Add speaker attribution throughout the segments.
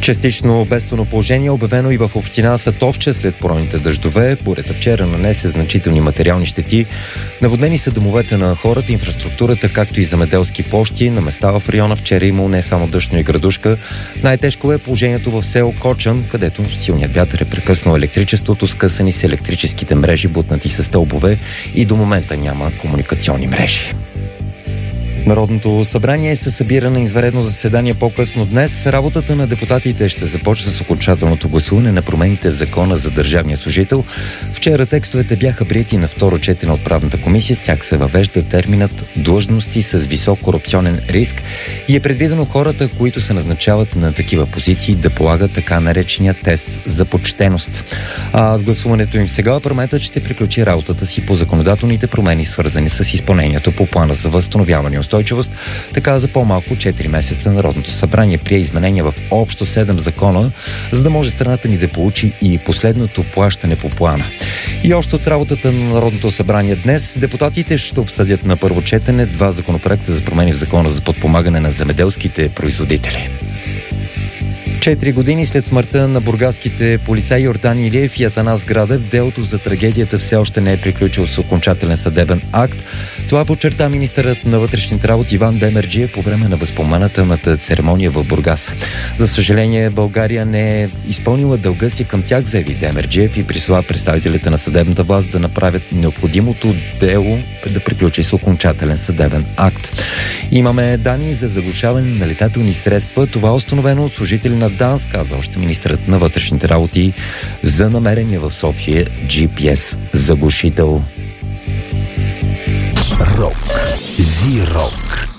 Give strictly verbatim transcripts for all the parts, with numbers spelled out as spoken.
Speaker 1: Частично бедствено положение обявено и в община Сатовча след поройните дъждове. Бурята вчера нанесе значителни материални щети. Наводнени са домовете на хората, инфраструктурата, както и земеделски площи. На места в района вчера имало не само дъжд, но и градушка. Най-тежко е положението в село Кочан, където силният вятър е прекъснал електричеството, скъсани с електрическите мрежи, бутнати с стълбове и до момента няма комуникационни мрежи. Народното събрание се събира на извънредно заседание по-късно днес. Работата на депутатите ще започне с окончателното гласуване на промените в закона за държавния служител. Вчера текстовете бяха приети на второ четене от правната комисия. С тях се въвежда терминът длъжности с висок корупционен риск и е предвидено хората, които се назначават на такива позиции, да полагат така наречения тест за почтеност. А с гласуването им сега парламентът ще приключи работата си по законодателните промени, свързани с изпълнението по плана за възстановяване и устойчивост. Така за по-малко четири месеца Народното събрание прие изменения в общо седем закона, за да може страната ни да получи и последното плащане по плана. И още от работата на Народното събрание днес депутатите ще обсъдят на първо четене два законопроекта за промени в закона за подпомагане на земеделските производители. Четири години след смъртта на бургаските полицаи Йордан Илиев и Атанас Градев, делото за трагедията все още не е приключил с окончателен съдебен акт. Това подчерта министърът на вътрешните работи Иван Демерджиев по време на възпоменателната церемония в Бургас. За съжаление, България не е изпълнила дълга си към тях, заяви Демерджиев, и призова представителите на съдебната власт да направят необходимото дело да приключи с окончателен съдебен акт. Имаме данни за заглушаване на летателни средства. Това е установено от служители на ДАНС, каза още министърът на вътрешните работи, за намерения в София джи пи ес заглушител.
Speaker 2: Рок. Зи-рок.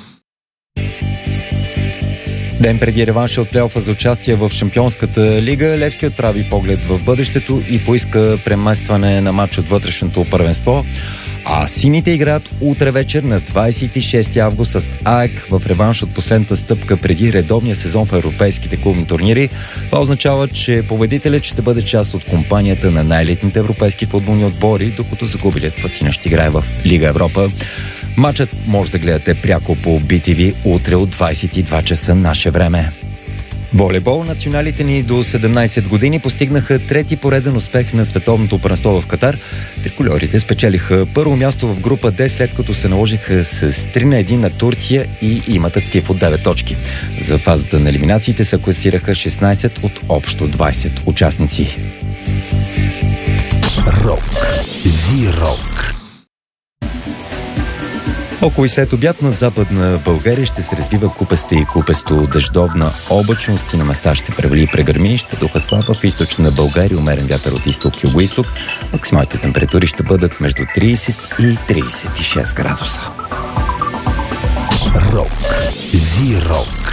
Speaker 1: Ден преди реванша от плейофа за участие в Шампионската лига, Левски отправи поглед в бъдещето и поиска преместване на матч от вътрешното първенство. А сините играят утре вечер на двадесет и шести август с АЕК в реванш от последната стъпка преди редовния сезон в европейските клубни турнири. Това означава, че победителят ще бъде част от компанията на най-елитните европейски футболни отбори, докато загубилият пътина ще играе в Лига Европа. Матчът може да гледате пряко по би ти ви утре от двадесет и два часа наше време. Волейбол. Националите ни до седемнадесет години постигнаха трети пореден успех на световното първенство в Катар. Трикольорите спечелиха първо място в група Д, след като се наложиха с три на едно на Турция и имат актив от девет точки. За фазата на елиминациите се класираха шестнадесет от общо двадесет участници.
Speaker 2: Рок. Зи-рок.
Speaker 1: Около и след обяд над Западна България ще се развива купеста и купесто дъждовна облачност и на места ще превали и прегърми, ще духа слаба в източна България, умерен вятър от изток и югоизток. Максималните температури ще бъдат между тридесет и тридесет и шест градуса.
Speaker 2: Рок. Зи-рок.